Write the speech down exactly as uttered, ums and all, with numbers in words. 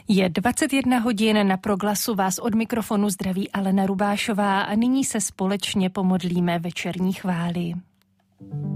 Je dvacet jedna hodin, na Proglasu vás od mikrofonu zdraví Alena Rubášová a nyní se společně pomodlíme večerní chvály.